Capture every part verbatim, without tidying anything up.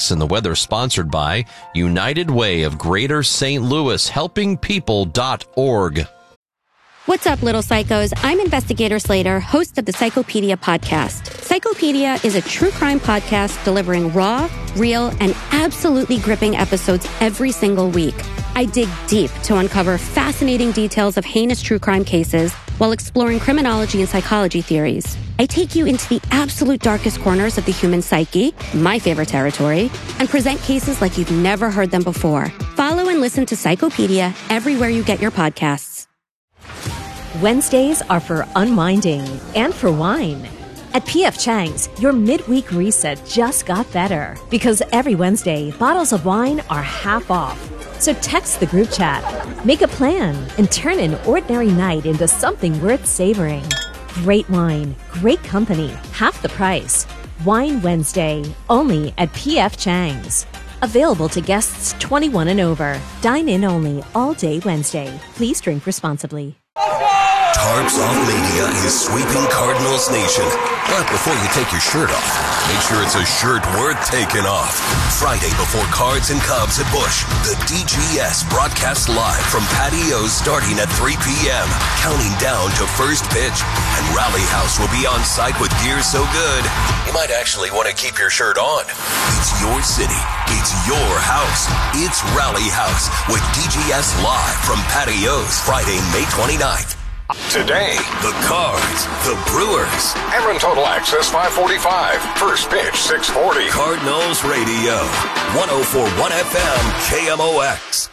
X, and the weather sponsored by United Way of Greater Saint Louis, helping people dot org. What's up, little psychos? I'm Investigator Slater, host of the Psychopedia podcast. Psychopedia is a true crime podcast delivering raw, real, and absolutely gripping episodes every single week. I dig deep to uncover fascinating details of heinous true crime cases while exploring criminology and psychology theories. I take you into the absolute darkest corners of the human psyche, my favorite territory, and present cases like you've never heard them before. Follow and listen to Psychopedia everywhere you get your podcasts. Wednesdays are for unwinding and for wine. At P F Chang's, your midweek reset just got better because every Wednesday, bottles of wine are half off. So text the group chat, make a plan, and turn an ordinary night into something worth savoring. Great wine, great company, half the price. Wine Wednesday, only at P F Chang's. Available to guests twenty-one and over. Dine in only all day Wednesday. Please drink responsibly. Tarps Off Mania is sweeping Cardinals Nation. But before you take your shirt off, make sure it's a shirt worth taking off. Friday before Cards and Cubs at Busch, the D G S broadcasts live from patios starting at three p.m., counting down to first pitch. And Rally House will be on site with gear so good, you might actually want to keep your shirt on. It's your city. It's your house. It's Rally House with D G S live from patios Friday, May twenty-ninth. Today, the Cards, the Brewers. Aaron Total Access five forty-five. First pitch six forty. Cardinals Radio. one oh four point one F M K M O X.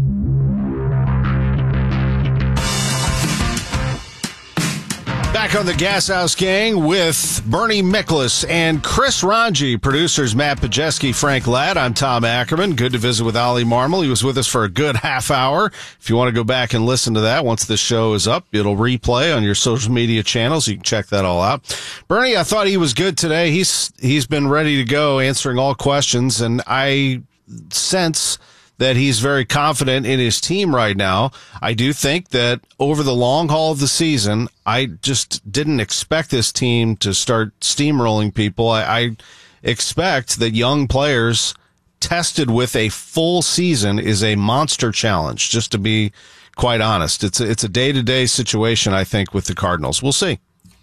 Back on the Gas House Gang with Bernie Miklasz and Chris Ranji, producers Matt Pajeski, Frank Ladd. I'm Tom Ackerman. Good to visit with Ollie Marmol. He was with us for a good half hour. If you want to go back and listen to that, once this show is up, it'll replay on your social media channels. You can check that all out. Bernie, I thought he was good today. He's he's been ready to go, answering all questions, and I sense that he's very confident in his team right now. I do think that over the long haul of the season, I just didn't expect this team to start steamrolling people. I, I expect that young players tested with a full season is a monster challenge, just to be quite honest. It's a, it's a day-to-day situation, I think, with the Cardinals. We'll see.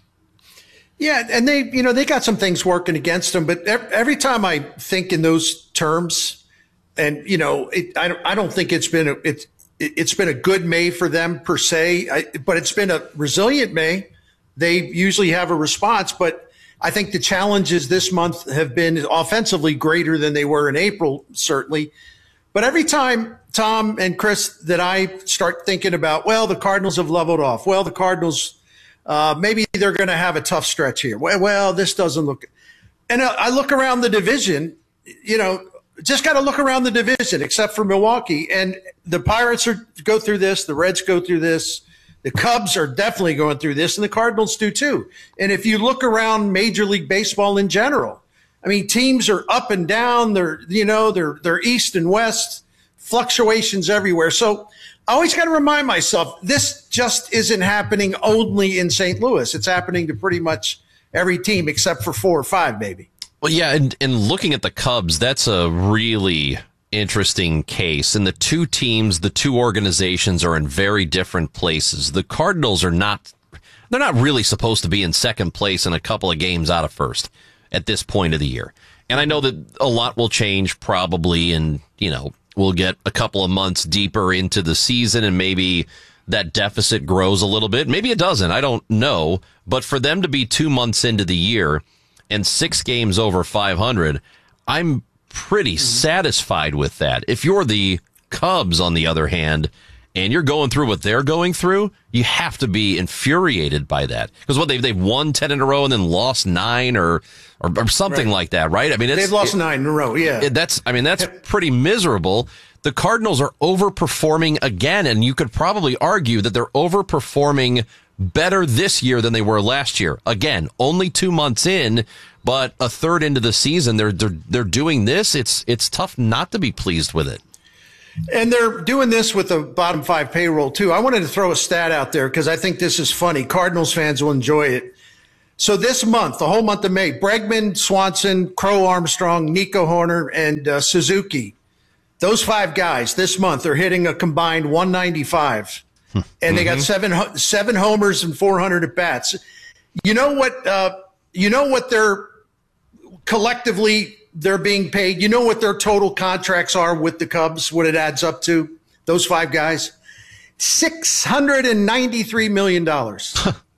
Yeah, and they, you know, they got some things working against them, but every time I think in those terms, and, you know, it, I, don't, I don't think it's been a, it's, it's been a good May for them per se, I, but it's been a resilient May. They usually have a response, but I think the challenges this month have been offensively greater than they were in April, certainly. But every time, Tom and Chris, that I start thinking about, well, the Cardinals have leveled off. Well, the Cardinals, uh, maybe they're going to have a tough stretch here. Well, well, this doesn't look, and I look around the division, you know, just got to look around the division, except for Milwaukee. And the Pirates are go through this. The Reds go through this. The Cubs are definitely going through this, and the Cardinals do too. And if you look around Major League Baseball in general, I mean, teams are up and down. They're, you know, they're, they're east and west, fluctuations everywhere. So I always got to remind myself, this just isn't happening only in Saint Louis. It's happening to pretty much every team except for four or five, maybe. Well, yeah, and, and looking at the Cubs, that's a really interesting case. And the two teams, the two organizations are in very different places. The Cardinals are not, they're not really supposed to be in second place in a couple of games out of first at this point of the year. And I know that a lot will change probably, and, you know, we'll get a couple of months deeper into the season and maybe that deficit grows a little bit. Maybe it doesn't. I don't know. But for them to be two months into the year and six games over five hundred, I'm pretty satisfied with that. If you're the Cubs, on the other hand, and you're going through what they're going through, you have to be infuriated by that. Because what they've they've won ten in a row and then lost nine or or, or something right. like that, right? I mean, it's, they've lost it, nine in a row. Yeah, it, that's I mean that's pretty miserable. The Cardinals are overperforming again, and you could probably argue that they're overperforming better this year than they were last year. Again, only two months in, but a third into the season, they're they're they're doing this. It's it's tough not to be pleased with it. And they're doing this with the bottom five payroll too. I wanted to throw a stat out there because I think this is funny. Cardinals fans will enjoy it. So this month, the whole month of May, Bregman, Swanson, Crow Armstrong, Nico Horner, and uh, Suzuki, those five guys this month are hitting a combined one ninety-five. And mm-hmm. they got seven seven homers and four hundred at bats. You know what? Uh, you know what they're collectively they're being paid. You know what their total contracts are with the Cubs. What it adds up to? Those five guys, six hundred and ninety-three million dollars.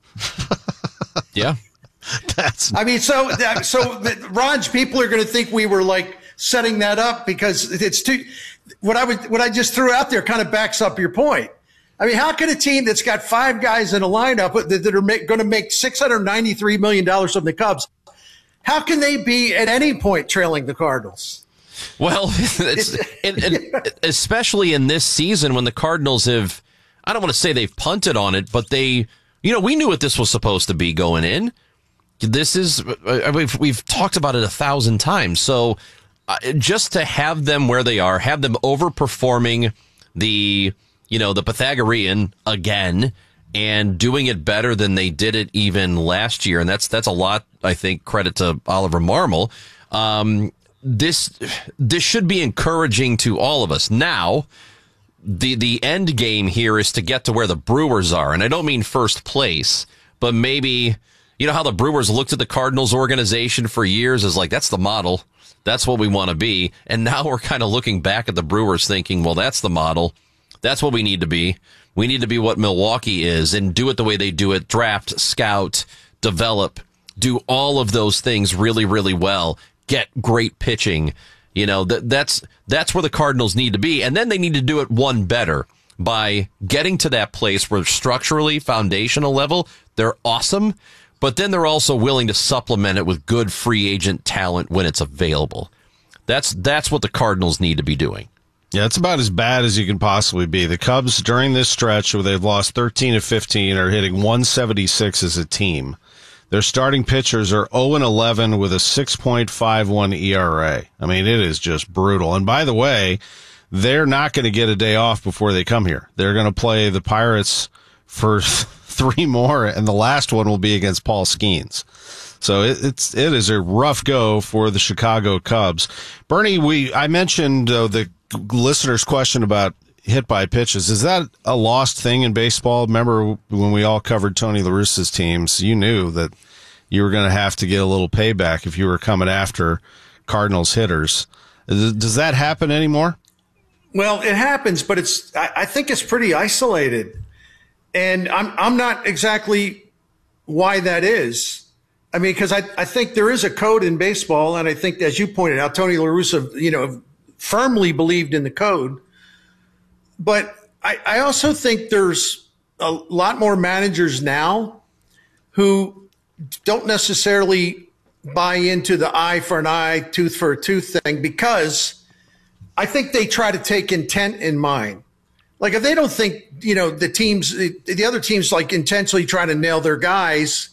Yeah. That's I mean, so, so Raj, people are going to think we were like setting that up because it's too, what I would, what I just threw out there kind of backs up your point. I mean, how can a team that's got five guys in a lineup that, that are going to make six hundred ninety-three million dollars from the Cubs, how can they be at any point trailing the Cardinals? Well, it's, and, and especially in this season when the Cardinals have, I don't want to say they've punted on it, but they, you know, we knew what this was supposed to be going in. This is, we've, we've talked about it a thousand times. So uh, just to have them where they are, have them overperforming the, you know, the Pythagorean again and doing it better than they did it even last year. And that's, that's a lot, I think, credit to Oliver Marmol. Um, this, this should be encouraging to all of us. Now, the, the end game here is to get to where the Brewers are. And I don't mean first place, but maybe, you know how the Brewers looked at the Cardinals organization for years as like, that's the model. That's what we want to be. And now we're kind of looking back at the Brewers thinking, well, that's the model. That's what we need to be. We need to be what Milwaukee is and do it the way they do it. Draft, scout, develop, do all of those things really, really well. Get great pitching. You know, that that's that's where the Cardinals need to be. And then they need to do it one better by getting to that place where structurally, foundational level, they're awesome. But then they're also willing to supplement it with good free agent talent when it's available. That's that's what the Cardinals need to be doing. Yeah, it's about as bad as you can possibly be. The Cubs, during this stretch where they've lost thirteen of fifteen, are hitting one seventy-six as a team. Their starting pitchers are oh and eleven with a six point five one E R A. I mean, it is just brutal. And by the way, they're not going to get a day off before they come here. They're going to play the Pirates for three more, and the last one will be against Paul Skeens. So it, it's it is a rough go for the Chicago Cubs. Bernie, we I mentioned uh, the listener's question about hit by pitches. Is that a lost thing in baseball? Remember when we all covered Tony La Russa's teams, you knew that you were going to have to get a little payback if you were coming after Cardinals hitters. Does that happen anymore? Well, it happens, but it's I, I think it's pretty isolated. And I'm I'm not exactly why that is. I mean, because I, I think there is a code in baseball, and I think, as you pointed out, Tony La Russa, you know, firmly believed in the code. But I, I also think there's a lot more managers now who don't necessarily buy into the eye for an eye, tooth for a tooth thing, because I think they try to take intent in mind. Like if they don't think, you know, the teams, the other teams like intentionally trying to nail their guys,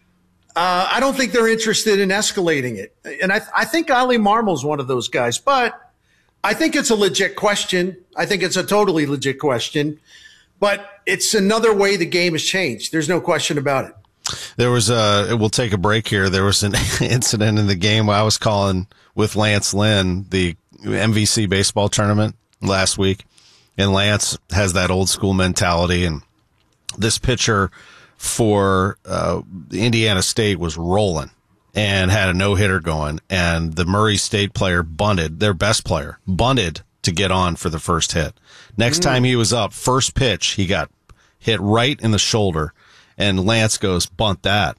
uh, I don't think they're interested in escalating it. And I, I think Oli Marmol's one of those guys, but I think it's a legit question. I think it's a totally legit question, but it's another way the game has changed. There's no question about it. There was a, we'll take a break here. There was an incident in the game I was calling with Lance Lynn, the M V C baseball tournament last week. And Lance has that old school mentality. And this pitcher for uh, Indiana State was rolling and had a no-hitter going. And the Murray State player bunted, their best player, bunted to get on for the first hit. Next mm. time he was up, first pitch, he got hit right in the shoulder. And Lance goes, bunt that.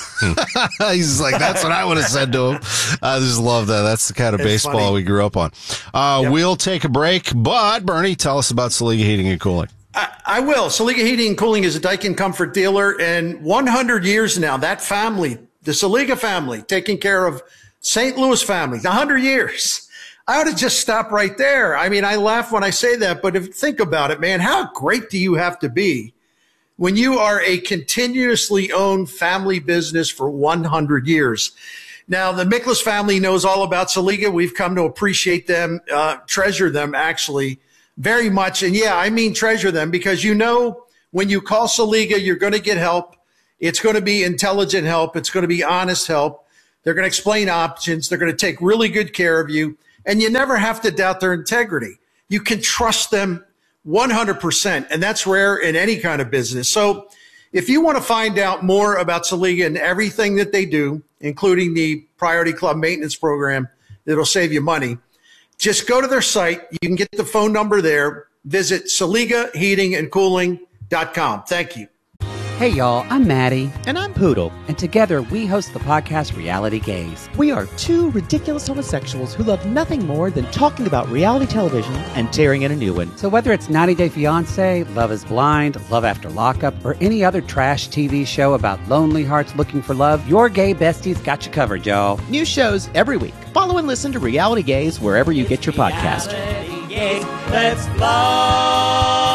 He's like, that's what I would have said to him. I just love that. That's the kind of it's baseball funny. we grew up on. Uh, yep. We'll take a break, but Bernie, tell us about Saliga Heating and Cooling. I, I will. Saliga Heating and Cooling is a Daikin Comfort dealer, and one hundred years now, that family, the Saliga family, taking care of Saint Louis family, one hundred years. I ought to just stop right there. I mean, I laugh when I say that, but if think about it, man, how great do you have to be when you are a continuously owned family business for one hundred years? Now, the Miklas family knows all about Saliga. We've come to appreciate them, uh, treasure them, actually, very much. And, yeah, I mean treasure them because you know when you call Saliga, you're going to get help. It's going to be intelligent help. It's going to be honest help. They're going to explain options. They're going to take really good care of you. And you never have to doubt their integrity. You can trust them one hundred percent. And that's rare in any kind of business. So if you want to find out more about Saliga and everything that they do, including the Priority Club maintenance program that'll save you money, just go to their site. You can get the phone number there. Visit Saliga Heating and Cooling dot com. Thank you. Hey, y'all, I'm Maddie. And I'm Poodle. And together we host the podcast Reality Gaze. We are two ridiculous homosexuals who love nothing more than talking about reality television and tearing in a new one. So whether it's ninety day fiancé, Love is Blind, Love After Lockup, or any other trash T V show about lonely hearts looking for love, your gay besties got you covered, y'all. New shows every week. Follow and listen to Reality Gaze wherever you get your podcast. Reality Gaze, let's love.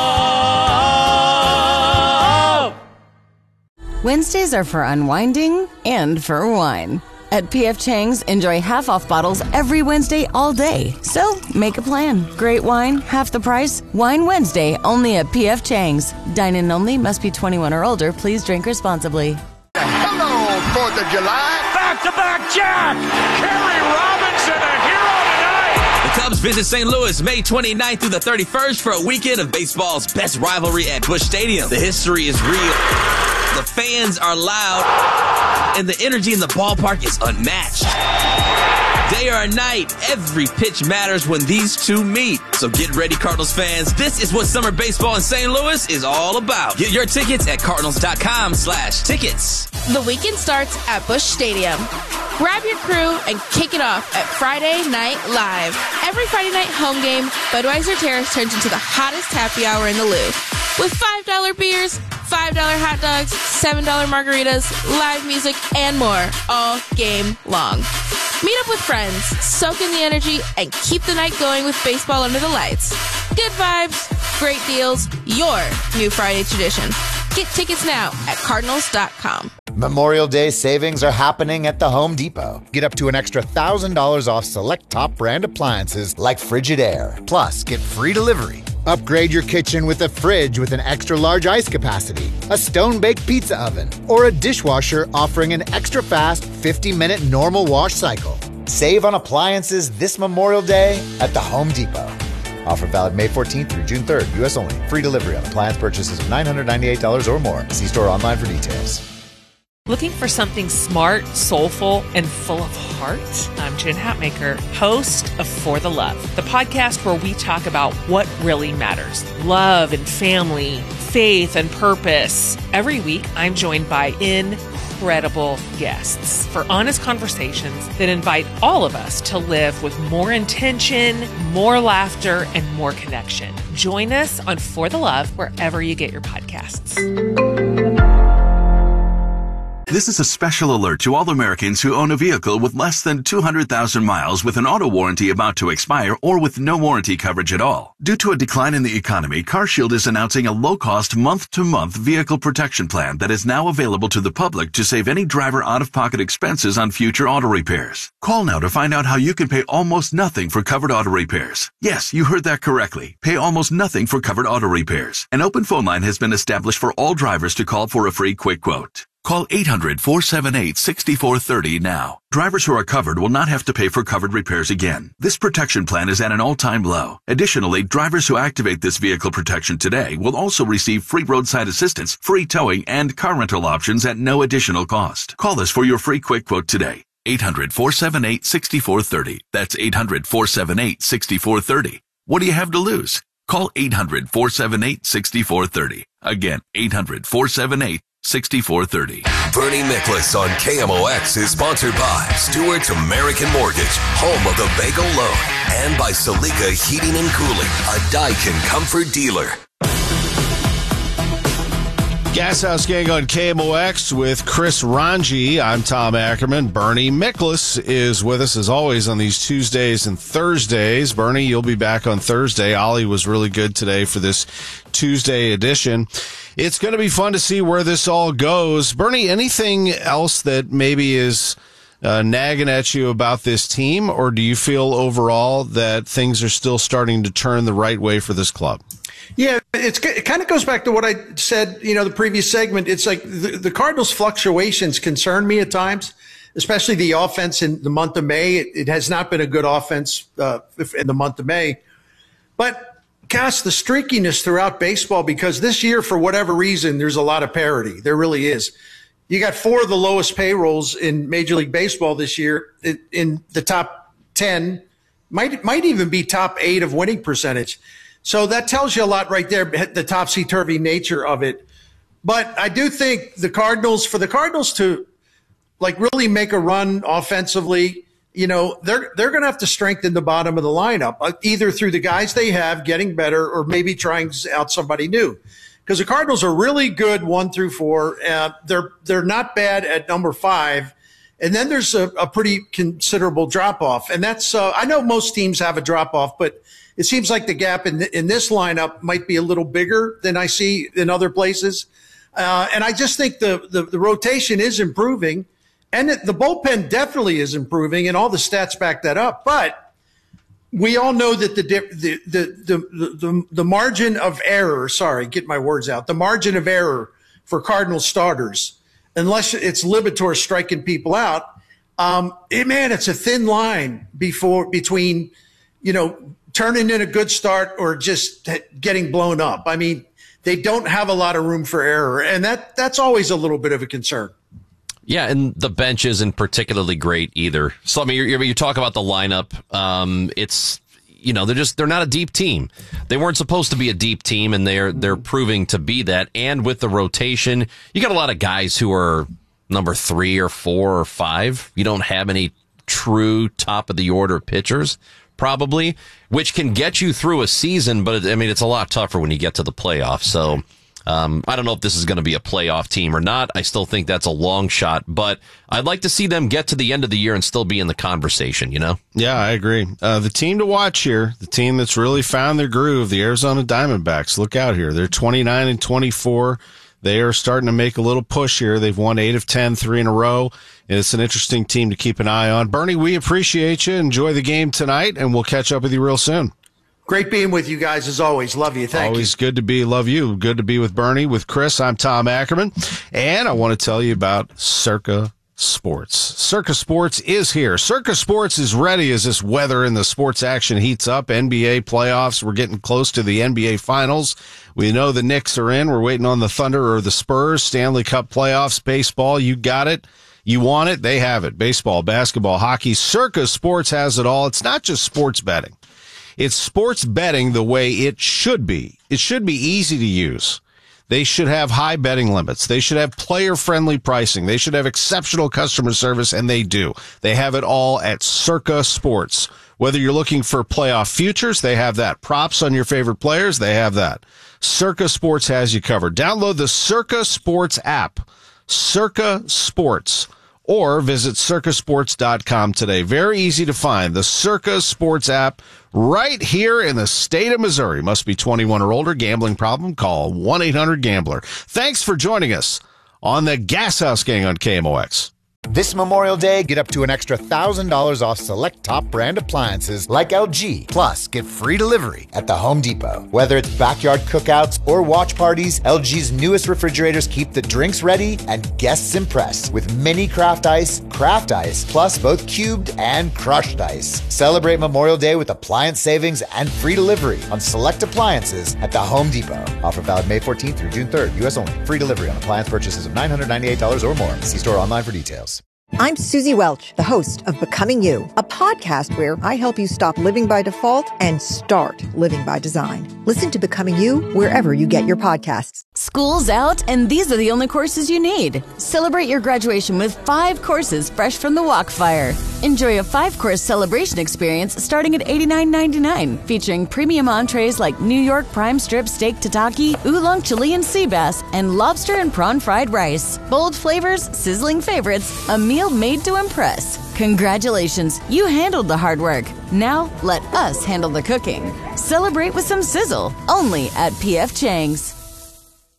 Wednesdays are for unwinding and for wine. At P F Chang's, enjoy half-off bottles every Wednesday all day. So, make a plan. Great wine, half the price. Wine Wednesday, only at P F Chang's. Dine-in only, must be twenty-one or older. Please drink responsibly. Hello, fourth of July. Back-to-back Jack! Kerry Robinson, a hero tonight! The Cubs visit Saint Louis May twenty-ninth through the thirty-first for a weekend of baseball's best rivalry at Busch Stadium. The history is real. The fans are loud, and the energy in the ballpark is unmatched. Day or night, every pitch matters when these two meet. So get ready, Cardinals fans. This is what summer baseball in Saint Louis is all about. Get your tickets at cardinals.com slash tickets. The weekend starts at Busch Stadium. Grab your crew and kick it off at Friday Night Live. Every Friday night home game, Budweiser Terrace turns into the hottest happy hour in the Louvre. With five dollar beers, five dollar hot dogs, seven dollar margaritas, live music, and more all game long. Meet up with friends, soak in the energy, and keep the night going with baseball under the lights. Good vibes, great deals, your new Friday tradition. Get tickets now at cardinals dot com. Memorial Day savings are happening at the Home Depot. Get up to an extra one thousand dollars off select top brand appliances like Frigidaire. Plus, get free delivery. Upgrade your kitchen with a fridge with an extra large ice capacity, a stone-baked pizza oven, or a dishwasher offering an extra fast fifty minute normal wash cycle. Save on appliances this Memorial Day at the Home Depot. Offer valid May fourteenth through June third, U S only. Free delivery on appliance purchases of nine hundred ninety-eight dollars or more. See store online for details. Looking for something smart, soulful, and full of heart? I'm Jen Hatmaker, host of For the Love, the podcast where we talk about what really matters. Love and family, faith and purpose. Every week, I'm joined by incredible guests for honest conversations that invite all of us to live with more intention, more laughter, and more connection. Join us on For the Love wherever you get your podcasts. This is a special alert to all Americans who own a vehicle with less than two hundred thousand miles with an auto warranty about to expire or with no warranty coverage at all. Due to a decline in the economy, CarShield is announcing a low-cost month-to-month vehicle protection plan that is now available to the public to save any driver out-of-pocket expenses on future auto repairs. Call now to find out how you can pay almost nothing for covered auto repairs. Yes, you heard that correctly. Pay almost nothing for covered auto repairs. An open phone line has been established for all drivers to call for a free quick quote. Call eight hundred, four seven eight, six four three zero now. Drivers who are covered will not have to pay for covered repairs again. This protection plan is at an all-time low. Additionally, drivers who activate this vehicle protection today will also receive free roadside assistance, free towing, and car rental options at no additional cost. Call us for your free quick quote today. eight hundred, four seven eight, six four three zero. That's eight hundred, four seven eight, six four three zero. What do you have to lose? Call eight hundred, four seven eight, six four three zero. Again, eight hundred, four seven eight, six four three zero. Bernie Miklasz on K M O X is sponsored by Stewart's American Mortgage, home of the Bagel Loan, and by Saliga Heating and Cooling, a Daikin comfort dealer. Gas House Gang on K M O X with Chris Ranji. I'm Tom Ackerman. Bernie Miklasz is with us as always on these Tuesdays and Thursdays. Bernie, you'll be back on Thursday. Ollie was really good today for this Tuesday edition. It's going to be fun to see where this all goes. Bernie, anything else that maybe is uh, nagging at you about this team, or do you feel overall that things are still starting to turn the right way for this club? Yeah, it's, it kind of goes back to what I said, you know, the previous segment. It's like the, the Cardinals' fluctuations concern me at times, especially the offense in the month of May. It, it has not been a good offense uh, in the month of May. But, gosh, the streakiness throughout baseball, because this year, for whatever reason, there's a lot of parity. There really is. You got four of the lowest payrolls in Major League Baseball this year in, in the top ten, might might even be top eight of winning percentage. So that tells you a lot right there, the topsy-turvy nature of it. But I do think the Cardinals, for the Cardinals to like really make a run offensively, you know, they're they're going to have to strengthen the bottom of the lineup, either through the guys they have getting better or maybe trying out somebody new. Because the Cardinals are really good one through four. Uh, they're they're not bad at number five. And then there's a, a pretty considerable drop-off. And that's uh, – I know most teams have a drop-off, but it seems like the gap in, in this lineup might be a little bigger than I see in other places. Uh, and I just think the, the, the rotation is improving. And the, the bullpen definitely is improving, and all the stats back that up. But – we all know that the, the, the, the, the, the margin of error, sorry, get my words out, the margin of error for Cardinal starters, unless it's Liberatore striking people out, um, it, man, it's a thin line before, between, you know, turning in a good start or just getting blown up. I mean, they don't have a lot of room for error, and that that's always a little bit of a concern. Yeah, and the bench isn't particularly great either. So, I mean, you you talk about the lineup. Um, it's, you know, they're just, they're not a deep team. They weren't supposed to be a deep team, and they're, they're proving to be that. And with the rotation, you got a lot of guys who are number three or four or five. You don't have any true top of the order pitchers, probably, which can get you through a season. But, I mean, it's a lot tougher when you get to the playoffs. So, Um, I don't know if this is going to be a playoff team or not. I still think that's a long shot, but I'd like to see them get to the end of the year and still be in the conversation, you know? Yeah, I agree. Uh, the team to watch here, the team that's really found their groove, the Arizona Diamondbacks. Look out here. They're twenty-nine and twenty-four. They are starting to make a little push here. They've won eight of ten, three in a row. And it's an interesting team to keep an eye on. Bernie, we appreciate you. Enjoy the game tonight, and we'll catch up with you real soon. Great being with you guys as always. Love you. Thank you. Always good to be. Love you. Good to be with Bernie, with Chris. I'm Tom Ackerman, and I want to tell you about Circa Sports. Circa Sports is here. Circa Sports is ready as this weather and the sports action heats up. N B A playoffs. We're getting close to the N B A finals. We know the Knicks are in. We're waiting on the Thunder or the Spurs. Stanley Cup playoffs. Baseball. You got it. You want it. They have it. Baseball, basketball, hockey. Circa Sports has it all. It's not just sports betting. It's sports betting the way it should be. It should be easy to use. They should have high betting limits. They should have player-friendly pricing. They should have exceptional customer service, and they do. They have it all at Circa Sports. Whether you're looking for playoff futures, they have that. Props on your favorite players, they have that. Circa Sports has you covered. Download the Circa Sports app. Circa Sports. Or visit circa sports dot com today. Very easy to find. The Circa Sports app right here in the state of Missouri. Must be twenty-one or older. Gambling problem? Call one eight hundred gambler. Thanks for joining us on the Gas House Gang on K M O X. This Memorial Day, get up to an extra one thousand dollars off select top brand appliances like L G. Plus, get free delivery at the Home Depot. Whether it's backyard cookouts or watch parties, L G's newest refrigerators keep the drinks ready and guests impressed with mini craft ice, craft ice, plus both cubed and crushed ice. Celebrate Memorial Day with appliance savings and free delivery on select appliances at the Home Depot. Offer valid May fourteenth through June third. U S only. Free delivery on appliance purchases of nine hundred ninety-eight dollars or more. See store online for details. I'm Susie Welch, the host of Becoming You, a podcast where I help you stop living by default and start living by design. Listen to Becoming You wherever you get your podcasts. School's out, and these are the only courses you need. Celebrate your graduation with five courses fresh from the Walkfire. Enjoy a five-course celebration experience starting at eighty-nine ninety-nine, featuring premium entrees like New York prime strip steak tataki, oolong Chilean sea bass, and lobster and prawn fried rice. Bold flavors, sizzling favorites, a meal made to impress. Congratulations, you handled the hard work. Now let us handle the cooking. Celebrate with some sizzle, only at P F Chang's.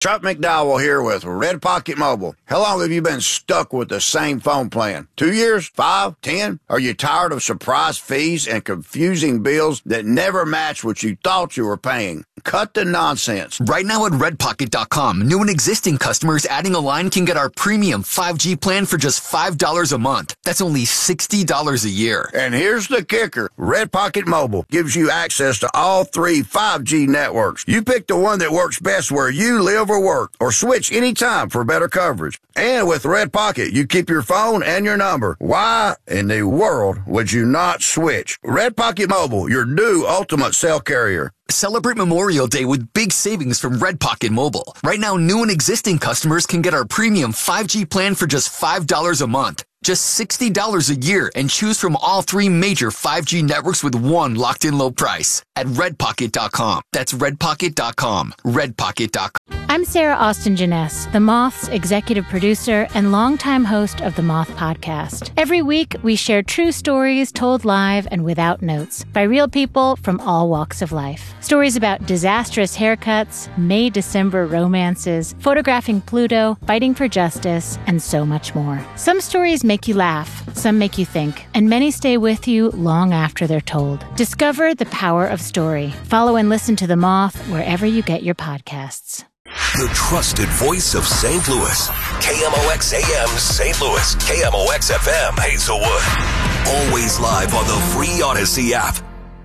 Chuck McDowell here with Red Pocket Mobile. How long have you been stuck with the same phone plan? Two years? Five? Ten? Are you tired of surprise fees and confusing bills that never match what you thought you were paying? Cut the nonsense. Right now at red pocket dot com, new and existing customers adding a line can get our premium five G plan for just five dollars a month. That's only sixty dollars a year. And here's the kicker. Red Pocket Mobile gives you access to all three five G networks. You pick the one that works best where you live or work, or switch anytime for better coverage. And with Red Pocket, you keep your phone and your number. Why in the world would you not switch? Red Pocket Mobile, your new ultimate cell carrier. Celebrate Memorial Day with big savings from Red Pocket Mobile. Right now, new and existing customers can get our premium five G plan for just five dollars a month. Just sixty dollars a year, and choose from all three major five G networks with one locked-in low price at red pocket dot com. That's red pocket dot com. red pocket dot com. I'm Sarah Austin Jeunesse, The Moth's executive producer and longtime host of The Moth Podcast. Every week, we share true stories told live and without notes by real people from all walks of life. Stories about disastrous haircuts, May-December romances, photographing Pluto, fighting for justice, and so much more. Some stories make you laugh, some make you think, and many stay with you long after they're told. Discover the power of story. Follow and listen to The Moth wherever you get your podcasts. The trusted voice of Saint Louis. K M O X A M Saint Louis. K M O X F M Hazelwood. Always live on the free Odyssey app.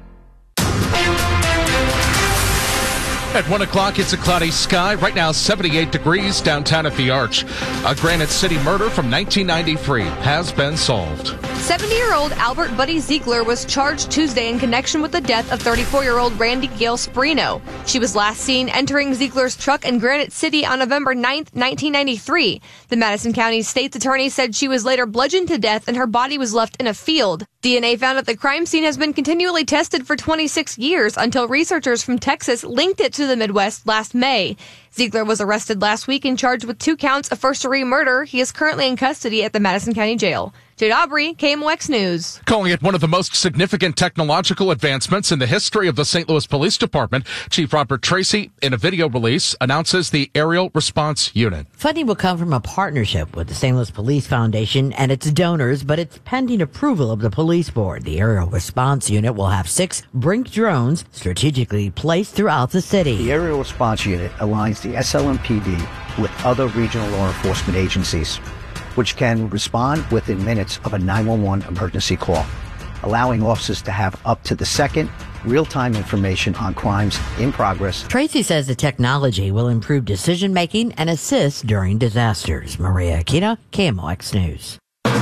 At one o'clock, it's a cloudy sky. Right now, seventy-eight degrees downtown at the Arch. A Granite City murder from nineteen ninety-three has been solved. seventy-year-old Albert Buddy Ziegler was charged Tuesday in connection with the death of thirty-four-year-old Randy Gail Sperino. She was last seen entering Ziegler's truck in Granite City on November ninth, nineteen ninety-three. The Madison County State's attorney said she was later bludgeoned to death and her body was left in a field. D N A found at the crime scene has been continually tested for twenty-six years until researchers from Texas linked it to the Midwest last May. Ziegler was arrested last week and charged with two counts of first-degree murder. He is currently in custody at the Madison County Jail. Jade Aubrey, K M O X News. Calling it one of the most significant technological advancements in the history of the Saint Louis Police Department, Chief Robert Tracy, in a video release, announces the Aerial Response Unit. Funding will come from a partnership with the Saint Louis Police Foundation and its donors, but it's pending approval of the police board. The Aerial Response Unit will have six Brink drones strategically placed throughout the city. The Aerial Response Unit aligns the S L M P D with other regional law enforcement agencies, which can respond within minutes of a nine one one emergency call, allowing officers to have up to the second real-time information on crimes in progress. Tracy says the technology will improve decision-making and assist during disasters. Maria Aquino, K M O X News.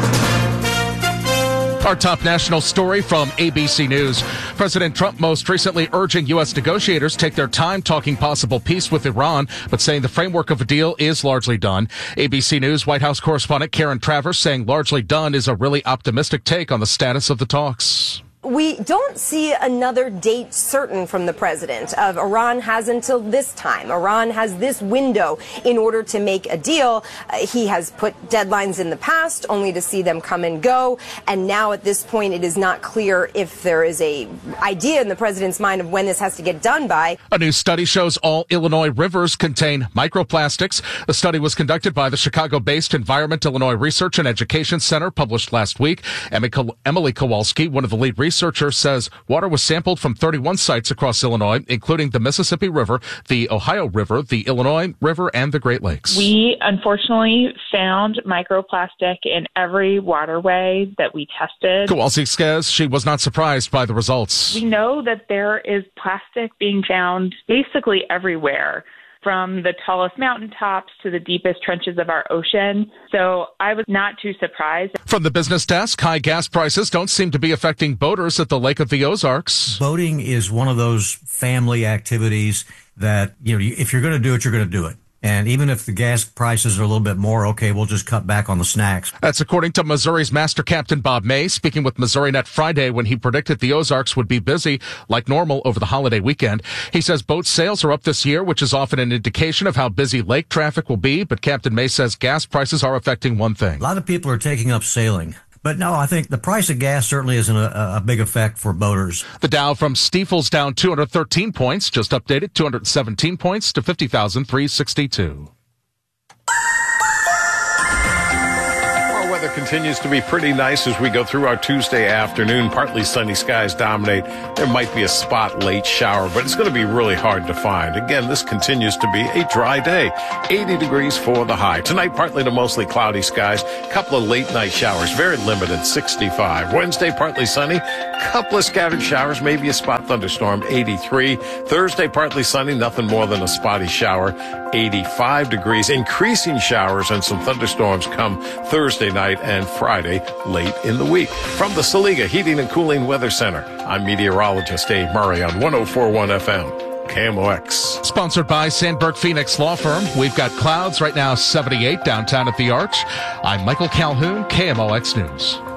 Our top national story from A B C News. President Trump most recently urging U S negotiators take their time talking possible peace with Iran, but saying the framework of a deal is largely done. A B C News White House correspondent Karen Travers saying largely done is a really optimistic take on the status of the talks. We don't see another date certain from the president of Iran has until this time. Iran has this window in order to make a deal. Uh, he has put deadlines in the past only to see them come and go. And now at this point, it is not clear if there is a idea in the president's mind of when this has to get done by. A new study shows all Illinois rivers contain microplastics. The study was conducted by the Chicago-based Environment Illinois Research and Education Center, published last week. Emily Kowalski, one of the lead researchers, Researcher says water was sampled from thirty-one sites across Illinois, including the Mississippi River, the Ohio River, the Illinois River, and the Great Lakes. We unfortunately found microplastic in every waterway that we tested. Kowalski says she was not surprised by the results. We know that there is plastic being found basically everywhere, from the tallest mountaintops to the deepest trenches of our ocean. So I was not too surprised. From the business desk, high gas prices don't seem to be affecting boaters at the Lake of the Ozarks. Boating is one of those family activities that, you know, if you're going to do it, you're going to do it. And even if the gas prices are a little bit more, okay, we'll just cut back on the snacks. That's according to Missouri's Master Captain Bob May, speaking with Missouri Net Friday when he predicted the Ozarks would be busy like normal over the holiday weekend. He says boat sales are up this year, which is often an indication of how busy lake traffic will be. But Captain May says gas prices are affecting one thing. A lot of people are taking up sailing. But no, I think the price of gas certainly isn't a, a big effect for boaters. The Dow from Stifel's down two hundred thirteen points, just updated two hundred seventeen points to fifty thousand three hundred sixty-two. Weather continues to be pretty nice as we go through our Tuesday afternoon. Partly sunny skies dominate. There might be a spot late shower, but it's going to be really hard to find. Again, this continues to be a dry day. eighty degrees for the high. Tonight, partly to mostly cloudy skies. Couple of late night showers, very limited, sixty-five. Wednesday, partly sunny. Couple of scattered showers, maybe a spot thunderstorm, eighty-three. Thursday, partly sunny, nothing more than a spotty shower, eighty-five degrees. Increasing showers and some thunderstorms come Thursday night and Friday late in the week. From the Saliga Heating and Cooling Weather Center, I'm meteorologist Dave Murray on one oh four point one F M. K M O X. Sponsored by Sandberg Phoenix Law Firm. We've got clouds right now, seventy-eight downtown at the Arch. I'm Michael Calhoun, K M O X News.